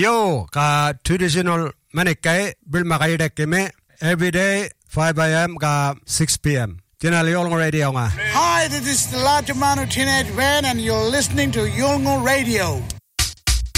Yo ka traditional manikai bil makai dekime every day 5 a.m. ka 6 p.m. Tinali Yolngu Radio nga. Hi, this is the Large Amount of Teenage Band and you're listening to Yolngu Radio.